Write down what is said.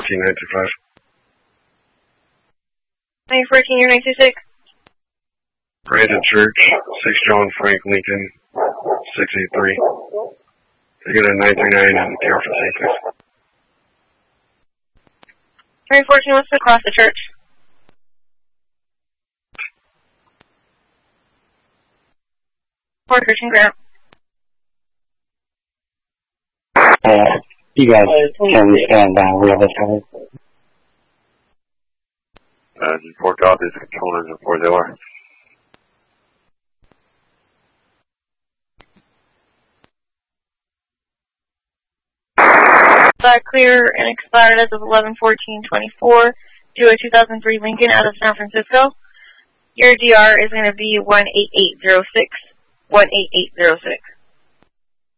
14925. 914, you're 926. Brandon Church, 6 John Frank Lincoln, 683. I get a 939 and care for safety. 914, what's across the church? For Christian Grant. You guys can stand down real this time. 4 copies, controllers and 4 door. Clear and expired as of 11/14/24 to a 2003 Lincoln out of San Francisco. Your DR is going to be 18806. 18806.